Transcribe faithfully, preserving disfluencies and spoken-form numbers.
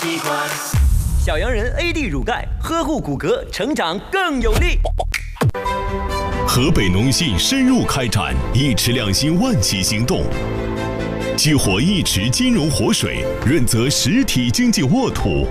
小羊人 A D 乳钙，呵护骨骼，成长更有力。 河北农信深入开展一池两新万企行动，激活一池金融活水，润泽实体经济沃土，